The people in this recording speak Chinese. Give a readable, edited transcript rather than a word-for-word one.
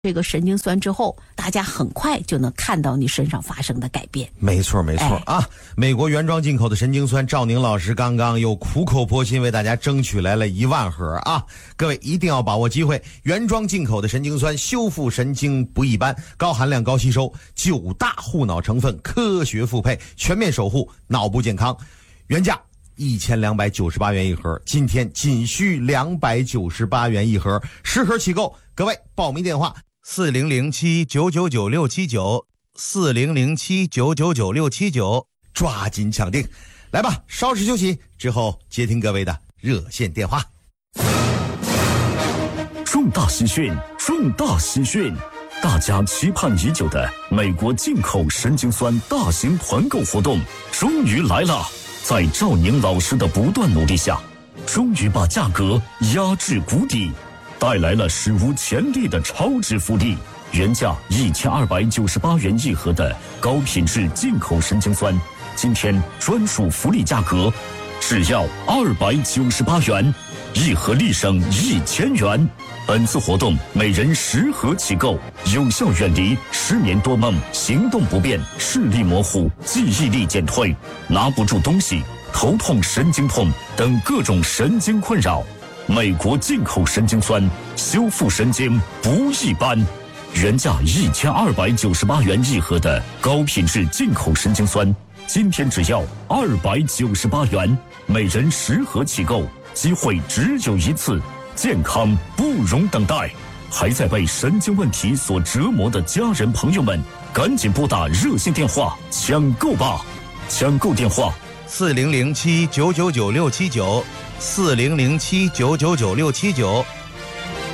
这个神经酸之后，大家很快就能看到你身上发生的改变。 没错啊！美国原装进口的神经酸，赵宁老师刚刚又苦口婆心为大家争取来了1万盒啊！各位一定要把握机会，原装进口的神经酸修复神经不一般，高含量高吸收，9大护脑成分科学复配，全面守护脑部健康。原价1298元一盒，今天仅需298元一盒，10盒起购。各位报名电话4007-999679，4007-999679，抓紧抢定。来吧，稍事休息之后接听各位的热线电话。 重大喜讯，重大喜讯！大家期盼已久的美国进口神经酸大型团购活动终于来了！在赵宁老师的不断努力下，终于把价格压至谷底，带来了史无前例的超值福利。原价1298元一盒的高品质进口神经酸，今天专属福利价格只要298元，一盒立省1000元。本次活动每人10盒起购，有效远离失眠多梦、行动不便、视力模糊、记忆力减退、拿不住东西、头痛、神经痛等各种神经困扰。美国进口神经酸，修复神经不一般。原价1298元一盒的高品质进口神经酸，今天只要298元，每人10盒起购，机会只有一次，健康不容等待。还在被神经问题所折磨的家人朋友们，赶紧拨打热线电话抢购吧！抢购电话 4007-999679，4007-999679。